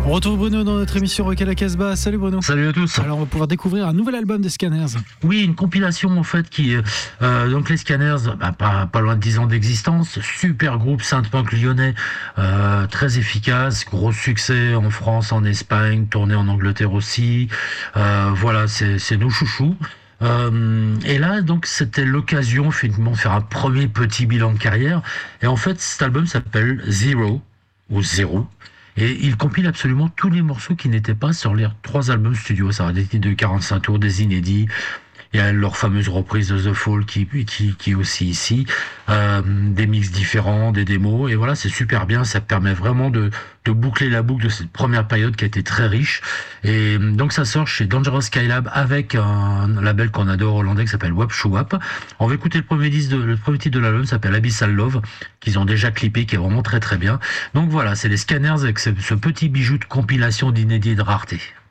On retrouve Bruno dans notre émission Rock à la Casbah. Salut Bruno. Salut à tous. Alors on va pouvoir découvrir un nouvel album des Scanners. Oui, une compilation en fait qui donc les Scanners, pas loin de 10 ans d'existence, super groupe synth-punk lyonnais, très efficace, gros succès en France, en Espagne, tourné en Angleterre aussi. Voilà, c'est nos chouchous. Et là, donc, c'était l'occasion finalement de faire un premier petit bilan de carrière. Et en fait, cet album s'appelle Zero ou Zéro. Et il compile absolument tous les morceaux qui n'étaient pas sur les 3 albums studio. Ça va des titres de 45 tours, des inédits. Il y a leur fameuse reprise de The Fall qui est aussi ici. Des mix différents, des démos. Et voilà, c'est super bien. Ça permet vraiment de boucler la boucle de cette première période qui a été très riche. Et donc ça sort chez Dangerous Skylab avec un label qu'on adore hollandais qui s'appelle Wap Showap. On va écouter le premier titre de l'album, s'appelle Abyssal Love, qu'ils ont déjà clippé, qui est vraiment très très bien. Donc voilà, c'est les Scanners avec ce petit bijou de compilation d'inédits et de rareté.